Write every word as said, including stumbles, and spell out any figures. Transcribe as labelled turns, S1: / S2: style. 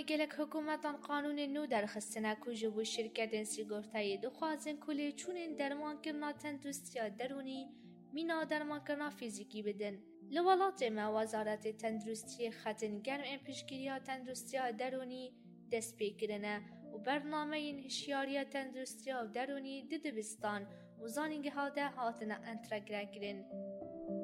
S1: گلک حکومتان قانون نو درخستنه که جبو شرکت سیگورتایی دخوازن کلی چونین درمان کرنا تندرستی درونی مینا درمان کرنا فیزیکی بدن. لولات ما وزارت تندرستی ختن گرم این پشگیری تندرستی درونی دست بگیرنه و برنامه این هشیاری تندرستی درونی ددبستان و زانینگه ها ده هاتنه انترگره کرن.